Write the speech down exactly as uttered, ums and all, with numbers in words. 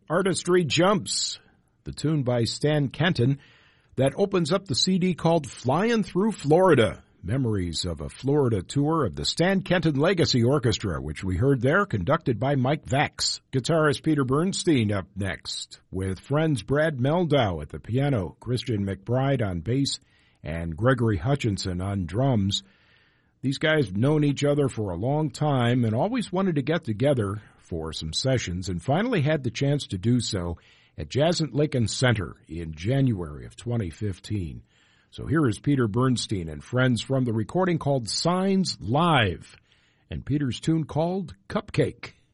Artistry Jumps, the tune by Stan Kenton that opens up the C D called Flying Through Florida. Memories of a Florida tour of the Stan Kenton Legacy Orchestra, which we heard there, conducted by Mike Vax. Guitarist Peter Bernstein up next, with friends Brad Meldau at the piano, Christian McBride on bass, and Gregory Hutchinson on drums. These guys have known each other for a long time and always wanted to get together for some sessions, and finally had the chance to do so at Jazzant Lincoln Center in January of twenty fifteen. So here is Peter Bernstein and friends from the recording called Signs Live, and Peter's tune called Cupcake.